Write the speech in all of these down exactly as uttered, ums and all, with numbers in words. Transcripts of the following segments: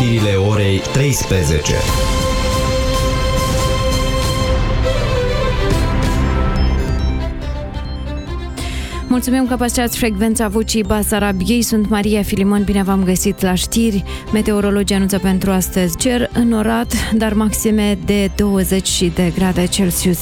știrile orei treisprezece. Mulțumim că păstrați frecvența Vocii Basarabiei. Sunt Maria Filimon, bine v-am găsit la știri. Meteorologii anunță pentru astăzi cer înnorat, dar maxime de douăzeci de grade Celsius.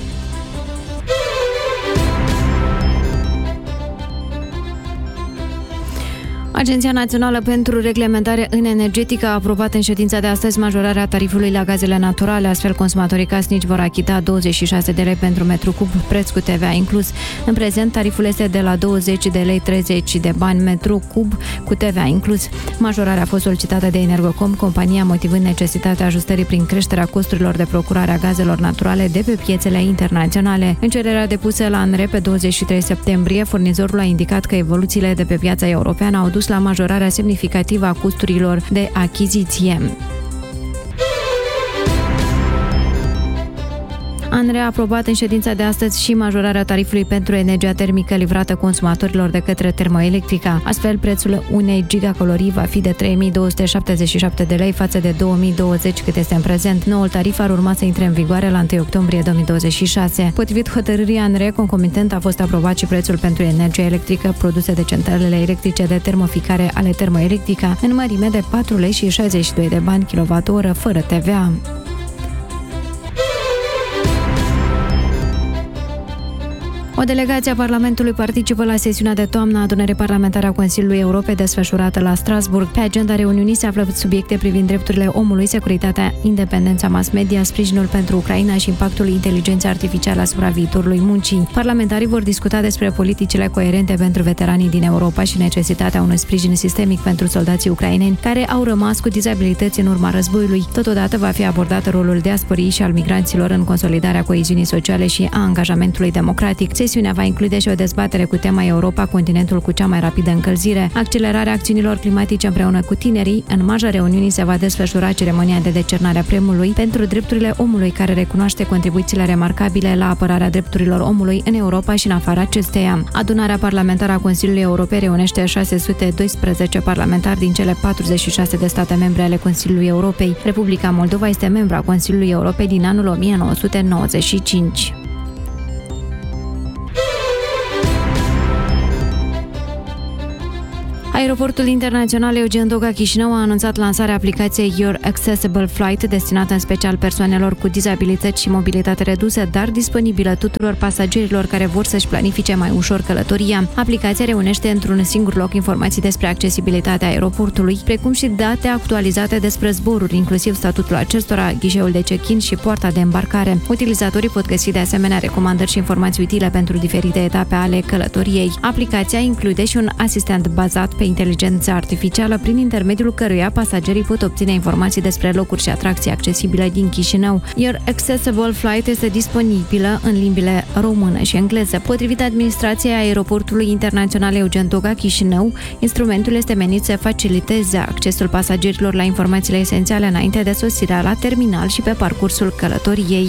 Agenția Națională pentru Reglementare în Energetică a aprobat în ședința de astăzi majorarea tarifului la gazele naturale, astfel consumatorii casnici vor achita douăzeci și șase de lei pentru metru cub, preț cu T V A inclus. În prezent, tariful este de la douăzeci de lei treizeci de bani metru cub cu T V A inclus. Majorarea a fost solicitată de Energocom, compania motivând necesitatea ajustării prin creșterea costurilor de procurare a gazelor naturale de pe piețele internaționale. În cererea depusă la ANRE pe douăzeci și trei septembrie, furnizorul a indicat că evoluțiile de pe piața europeană au dus la majorarea semnificativă a costurilor de achiziție. ANRE a aprobat în ședința de astăzi și majorarea tarifului pentru energia termică livrată consumatorilor de către Termoelectrica. Astfel, prețul unei gigacalorii va fi de trei mii două sute șaptezeci și șapte de lei față de două mii douăzeci cât este în prezent. Noul tarif ar urma să intre în vigoare la întâi octombrie două mii douăzeci și șase. Potrivit hotărârii ANRE, concomitent a fost aprobat și prețul pentru energia electrică produse de centralele electrice de termoficare ale Termoelectrica în mărime de patru lei și șaizeci și doi de bani kilowatt-oră fără T V A. O delegație a Parlamentului participă la sesiunea de toamnă a adunării parlamentare a Consiliului Europei desfășurată la Strasbourg. Pe agenda reuniunii se află subiecte privind drepturile omului, securitatea, independența mass media, sprijinul pentru Ucraina și impactul inteligenței artificiale asupra viitorului muncii. Parlamentarii vor discuta despre politicile coerente pentru veteranii din Europa și necesitatea unui sprijin sistemic pentru soldații ucraineni care au rămas cu dizabilități în urma războiului. Totodată va fi abordat rolul diasporii și al migranților în consolidarea coeziunii sociale și a angajamentului democratic. Sesiunea va include și o dezbatere cu tema Europa, continentul cu cea mai rapidă încălzire, accelerarea acțiunilor climatice împreună cu tinerii. În marja reuniunii se va desfășura ceremonia de decernare a premiului pentru drepturile omului, care recunoaște contribuțiile remarcabile la apărarea drepturilor omului în Europa și în afara acesteia. Adunarea parlamentară a Consiliului Europei reunește șase sute doisprezece parlamentari din cele patruzeci și șase de state membre ale Consiliului Europei. Republica Moldova este membra Consiliului Europei din anul o mie nouă sute nouăzeci și cinci. Aeroportul internațional Eugen Doga Chișinău a anunțat lansarea aplicației Your Accessible Flight, destinată în special persoanelor cu dizabilități și mobilitate redusă, dar disponibilă tuturor pasagerilor care vor să-și planifice mai ușor călătoria. Aplicația reunește într-un singur loc informații despre accesibilitatea aeroportului, precum și date actualizate despre zboruri, inclusiv statutul acestora, ghișeul de check-in și poarta de îmbarcare. Utilizatorii pot găsi de asemenea recomandări și informații utile pentru diferite etape ale călătoriei. Aplicația include și un asistent bazat pe inteligență artificială, prin intermediul căruia pasagerii pot obține informații despre locuri și atracții accesibile din Chișinău. Your Accessible Flight este disponibilă în limbile română și engleză. Potrivit administrației Aeroportului Internațional Eugen Doga Chișinău, instrumentul este menit să faciliteze accesul pasagerilor la informațiile esențiale înainte de sosirea la terminal și pe parcursul călătoriei.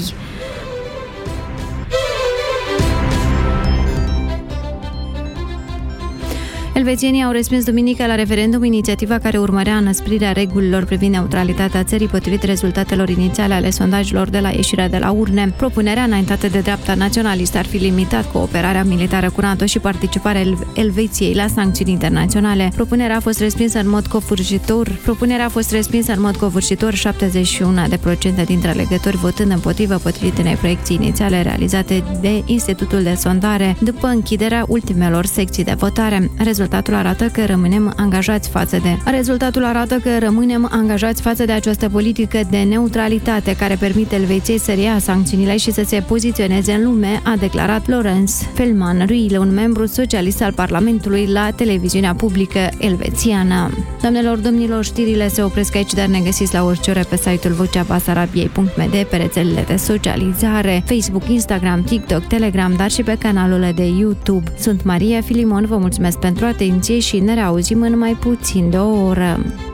Elvețienii au respins duminică la referendum inițiativa care urmărea înăsprirea regulilor privind neutralitatea țării potrivit rezultatelor inițiale ale sondajelor de la ieșirea de la urne. Propunerea înaintată de dreapta naționalistă ar fi limitat cooperarea militară cu NATO și participarea Elveției la sancțiuni internaționale. Propunerea a fost respinsă în mod covârșitor. Propunerea a fost respinsă în mod covârșitor, șaptezeci și unu la sută dintre alegători votând împotrivă, potrivit unei proiecții inițiale realizate de Institutul de Sondare după închiderea ultimelor secții de votare. Rezultatul arată că rămânem angajați față de Rezultatul arată că rămânem angajați față de această politică de neutralitate care permite Elveției să reia sancțiunile și să se poziționeze în lume, a declarat Lorenz Fellman Ruile, un membru socialist al Parlamentului, la televiziunea publică elvețiană. Doamnelor, domnilor, știrile se opresc aici, dar ne găsiți la orice oră pe site-ul vocea basarabiei punct m d, pe rețelele de socializare, Facebook, Instagram, TikTok, Telegram, dar și pe canalul de YouTube. Sunt Maria Filimon, vă mulțumesc pentru atenție și ne reauzim în mai puțin de o oră.